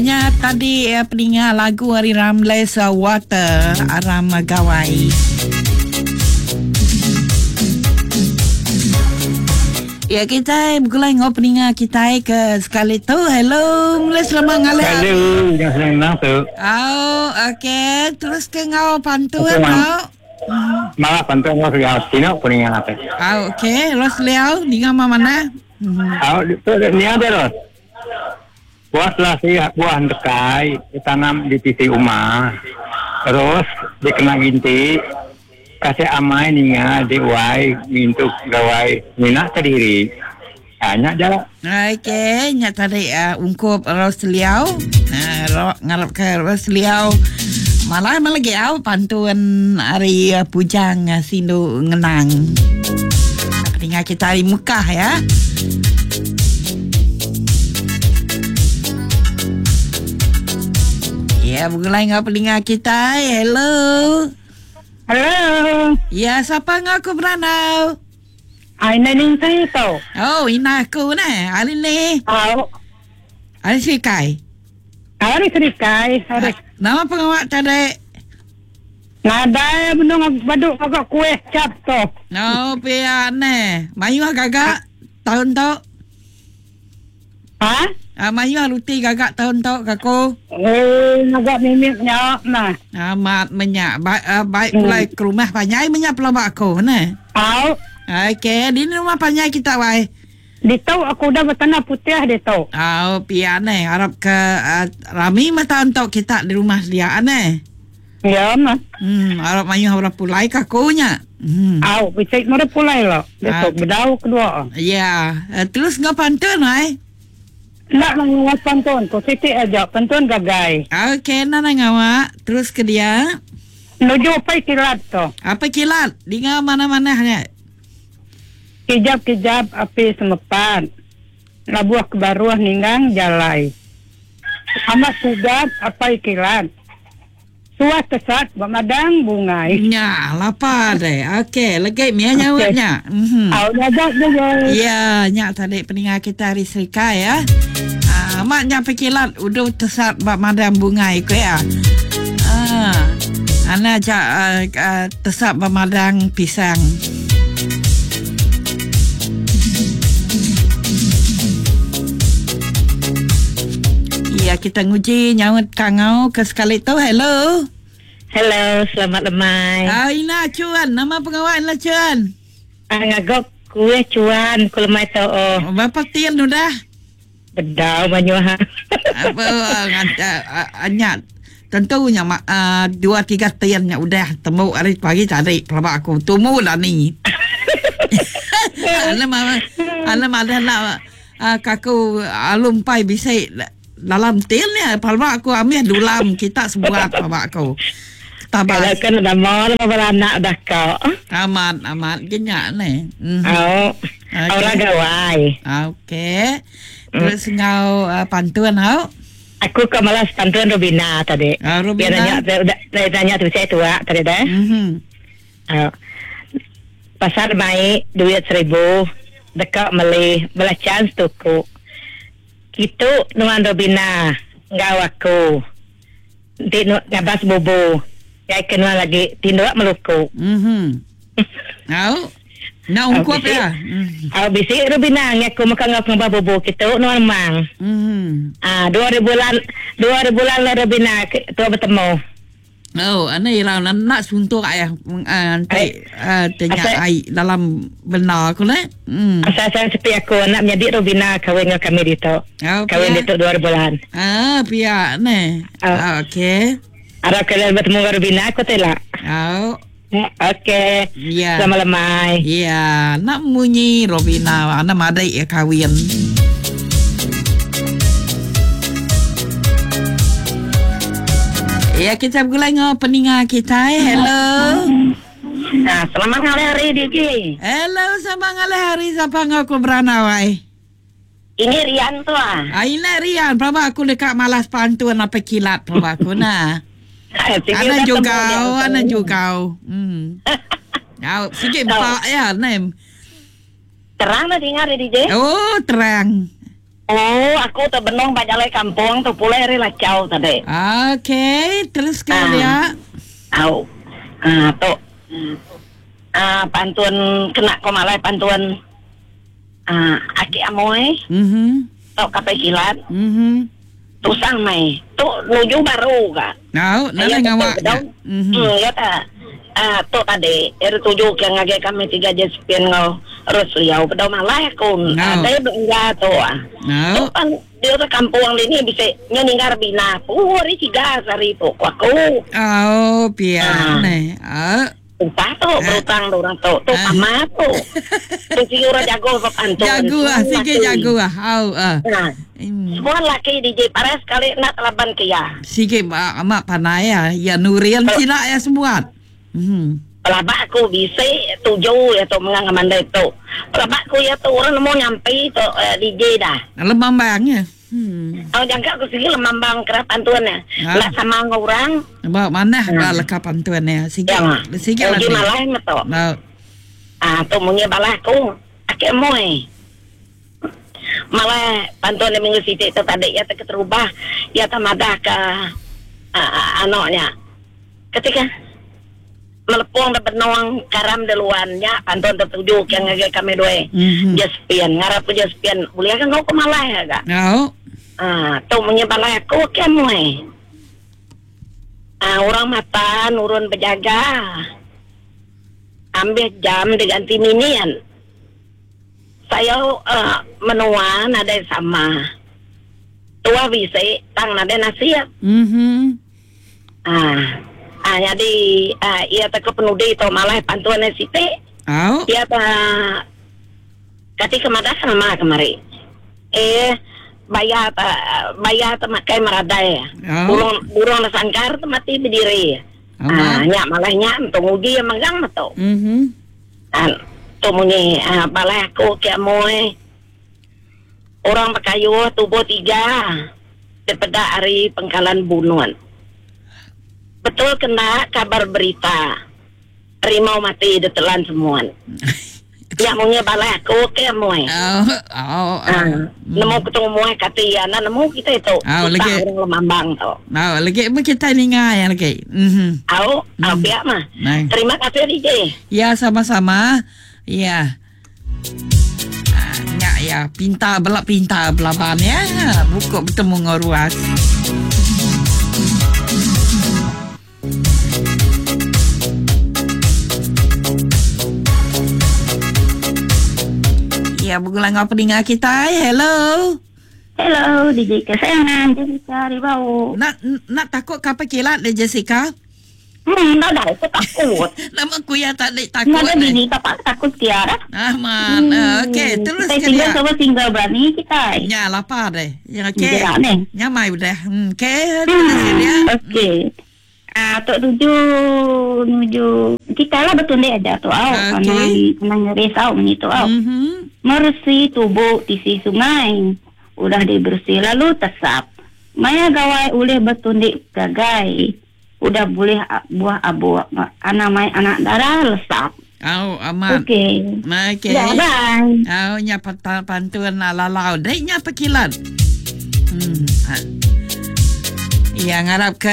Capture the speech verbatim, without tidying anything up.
Nya tadi uh, peningat lagu Hari Ramles uh, Water Aram uh, Gawai. Ya kita bergulai ngau peningat kita ke sekali tu. Hello, mula selamat ngalah. Hello, yang senang tu. Oh, okey. Terus ke ngau pantun ngau. Malah pantun ngau sudah tino peningat apa? Oh, okey. Ros liau di ngau mana? Oh, tu ni ada ros. Buatlah si buah dekai ditanam di sisi rumah. Terus dikena ginti kasih amai ninga diwai mintuk gawai minat sendiri. Hanya jalan. Okey, nya tadi uh, ungkup ros liau. Nah, ro ngarap ke ros liau. Malah malah giau pantun hari uh, pujang uh, sindu ngenang. Peningat kita hari Mekah ya. Ya, bergulai ngau pelinga kita. Hello. Hello. Ya, siapa ngaku beranau? Aina ning saya tu. Oh, ina aku nah. Hari ni. Oh. Hari Sikai. Hari Serikai. Hari. Nama pengawak tadi? Nada benung baduk agak kuih cap tu. No, pia ne. Mayu gagak tahun tu. Ha? Ah, mayu luti gagak tahun tu kako. Eh, agak mimik nyok nah. Amat menyak. Baik uh, baik pulai ke rumah panjai menyak pelabak aku nah. Au. Okey, di rumah panjai kita wai. Di tau aku dah bertanah putih di tau. Oh, pia ne. Harap ke uh, Rami mata untuk kita di rumah dia ne. Ya, mah. Hmm, harap mayu harap pulai kakunya. Hmm. Au, bisik mara pulai lah. Di tau bedau kedua. Ya, uh, terus ngau pantun ai. Nak menguas pantun, kau titik aja pantun gagai. Okey, nana ngawak. Terus ke dia. Nuju pai kilat tu. Apa kilat? Di ngau mana-mana hanya. Kijab-kijab api semepat. Labuah kebaruah ninggang jalai. Amat sugap apai kilat. Suas kesat bermadang bungai. Ya, lapar deh. Okey, lagi mia nyawaknya. Mhm. Au dadak dia. Ya, nyak tadi peningat kita hari Serika ya. Ah, mak nyak pekilat udah tesat bak madam bungai ko ya. Ah. Ana ja uh, uh, tesat bak madang pisang. Ya, kita nguji nyawat kangau ke sekali tu. Hello. Hello, selamat lemai. Ah, ina cuan. Nama pengawal lah cuan. Ah, ngagok kue cuan ku lemai tu. Oh. Berapa tian sudah? Bedau banyu ha. Apa anyat. Tentunya mak uh, dua tiga tiannya udah temu hari pagi cari pelabak aku. Temu lah ni. Alam alam ada nak uh, kaku alum pai bisa dalam tiannya pelabak aku ambil dulam kita sebuat pelabak aku. Kalau kan ada mal beranak dah kau. Amat amat genyak ni. Mm-hmm. Oh. Okay. Orang gawai. Okey. Terus mm. ngau uh, pantun hau? Aku ke malas pantun Robina tadi. Ah, Robina. Dia tanya dia tanya tu saya tua tadi dah. Mhm. Oh. Pasar mai duit seribu dekat meli belacan tuku. Kitu nuan Robina ngau aku. Di ngabas bobo. Saya kenal lagi tindok meluku. Mhm. Au. Nak ungkup ya. Au bisi Robina ngaku makan ngap ngabas bobo kitu nuan mang. Mhm. Ah dua ribu bulan dua ribu bulan lah Robina tu bertemu. Oh, ana ira nak suntuk ayah antai tanya ai dalam benar aku le. Hmm. Asal-asal sepi aku nak menjadi Robina kawin dengan kami itu. Oh, kawin itu dua ribu bulan. Ah, pia ne. Ah, okey. Ada kalian bertemu dengan Robina aku telak. Oh. Okey. Ya. Selamat lemai. Ya, nak munyi Robina ana madai ya kawin. Ya, kita bergulai dengan peningat kita. Hello. Nah, selamat hari D J. Hello, selamat hari siapa ngaku beranawai? Ini Rian tu ah. Ah, ini Rian. Berapa aku dekat malas pantun apa kilat berapa aku nah. Ana juga, ana juga. Hmm. Ya, sikit empat ya, nem. Terang dah dengar D J. Oh, terang. Oh, aku terbenung banyak kampung tu pulai hari lacau tadi. Okey, teruskan Ah. ya. Au. Ah, tu. Ah, pantun kena ko malay pantun. Ah, aki amoy, Mhm. tu kapai kilat, Mhm. tu sang mai. Tu nuju baru ka. Nau, nala ngawak. Mhm. Hmm, ya ta. Ah, tu tadi, er tuju yang ngage kami tiga jespian ngau terus liau pedau malay kun. No. Ada belanja tu ah. Tu Nau. kan dia tu kampung ini bisa nyeninggar bina. Puri tiga sari tu aku. Oh, pian Ah. eh. Ah. Entah tu berutang orang tu. Tu Ah. pama tu. Tu si orang jago sok antun. Jago ah, sikit jago ah. Au ah. Nah, Hmm. semua laki D J Pares kali nak telaban ke ya. Sikit mak mak panai ya. Ya Nurian sila ya semua. Mhm. Pelabak aku bisa tujuh ya tu mengang mandai tu. Pelabak aku ya tu orang mau nyampe tu uh, D J dah. Lemam bangnya. Hmm. Oh jangka aku sini lemambang kerap antuannya. Ah. Lah sama orang. Bawa mana Hmm. ba lekapan tuan ya. Sikit. Ya. Sikit Lagi lagi. malah tu. Nau. Ah tu munye balah aku. Akek moy. Malah pantuan yang minggu sitik tu tadi ya terubah ya tamadah ke uh, anaknya. Ketika melepung dapat nawang karam deluannya pantuan tertuju yang ngage kami dua. Mhm. Jaspian ngarap tu jaspian boleh kan kau ke malah ya kak. Nau. Ah tu munye balah aku ke moy. Ah orang mata nurun berjaga. Ambil jam diganti minian. Saya uh, menuan ada sama. Tua bisa tang nade nasihat. Mhm. Ah, ah jadi ah ia tak penudi to malah pantuan site. Au. Ia ta ketika madah sama kemari. Eh bayar ta bayar ta makai meradai. Oh. Burung burung sangkar tu mati berdiri. Ah, Aman. nya malah nya untuk uji yang megang tu. Mhm. Ah, tu munyi ah balai aku kia moy. Orang pakayu tubuh tiga daripada hari pengkalan bunuan. Betul kena kabar berita harimau mati ditelan semua. Ya munyi balai aku kia moy. Au. Au. Ah, nemu ketemu moy katiana nemu kita itu. Ah, Kita lagi. orang lemambang tu. Nau lagi apa kita ni ngai lagi. Mhm. Au, au Hmm. pihak mah. Nah. Terima kasih D J. Ya sama-sama. Ya. Ah, nyak ya pintar belak pintar belaban ya. Buku bertemu dengan ruas. Ya, begulang apa dengar kita? Hello. Hello, D J kesayangan Jessica Ribau. Nak nak takut kapal kilat deh Jessica? Hmm, dah dah, aku takut. Nama aku yang tak ada takut. Nggak ada deh. bini, tak takut Tiara. Ah, man. Ah, Okey, terus Kita sekali. tinggal sama single berani kita. Ya, lapar deh. Ya, okey. Jerak ni. Nyamai udah. Hmm, okey, terus sekali ya. Okey. Ah, tok tuju menuju kita lah betul dia ada tu au. Okey. Senang risau ni tu au. Mhm. Mersih tubuh sisi sungai. Udah dibersih lalu tesap. Maya gawai oleh betundik gagai. Udah boleh a- buah abu anak mai anak darah lesap. Au, aman. Okey. Okey. Ya, bye. Au, nya pantun pantun lalau. Dek nya pekilan. Hmm. Ha. Ya, ngarap ke